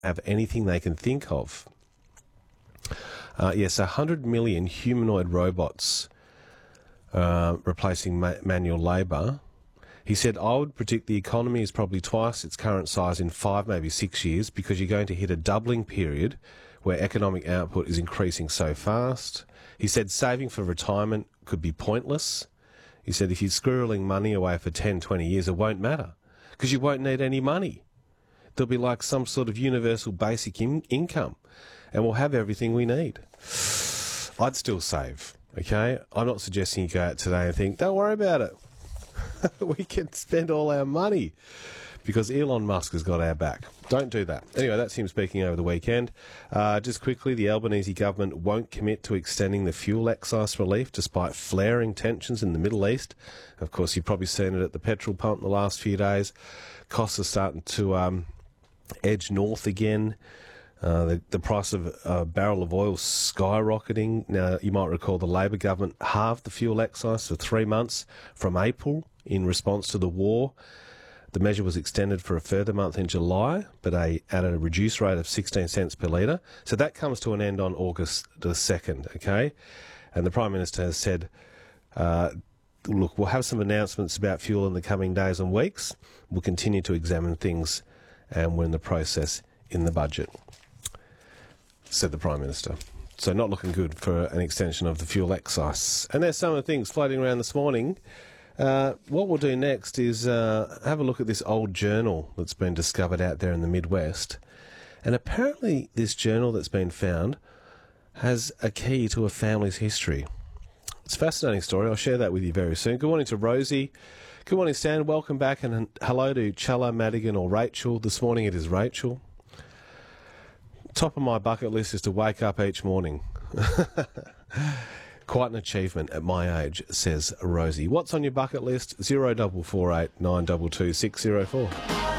have anything they can think of. Yes, 100 million humanoid robots replacing manual labour. He said, I would predict the economy is probably twice its current size in 5, maybe 6 years, because you're going to hit a doubling period where economic output is increasing so fast. He said saving for retirement could be pointless. He said if you're squirreling money away for 10, 20 years, it won't matter because you won't need any money. There'll be like some sort of universal basic income and we'll have everything we need. I'd still save, okay? I'm not suggesting you go out today and think, don't worry about it. We can spend all our money because Elon Musk has got our back. Don't do that. Anyway, that's him speaking over the weekend. Just quickly, the Albanese government won't commit to extending the fuel excise relief despite flaring tensions in the Middle East. Of course, you've probably seen it at the petrol pump in the last few days. Costs are starting to edge north again. The price of a barrel of oil skyrocketing. Now, you might recall the Labor government halved the fuel excise for 3 months from April in response to the war. The measure was extended for a further month in July, but at a reduced rate of 16 cents per litre. So that comes to an end on August the 2nd, okay? And the Prime Minister has said, look, we'll have some announcements about fuel in the coming days and weeks. We'll continue to examine things and we're in the process in the budget, said the Prime Minister. So not looking good for an extension of the fuel excise. And there's some of the things floating around this morning. What we'll do next is have a look at this old journal that's been discovered out there in the Midwest. And apparently this journal that's been found has a key to a family's history. It's a fascinating story. I'll share that with you very soon. Good morning to Rosie. Good morning, Stan. Welcome back. And hello to Chella, Madigan or Rachel. This morning it is Rachel. Top of my bucket list is to wake up each morning. Quite an achievement at my age, says Rosie. What's on your bucket list? 0448 922 604.